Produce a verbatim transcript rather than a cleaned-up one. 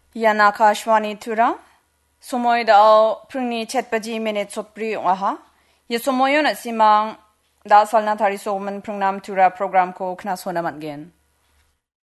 Yan Akashwani Tura. Sumoy dao prungni chetpaji minute sotpri aha. Ye sumoyo na simang dasal na thari soman prungnam tura program ko kna sona matgen.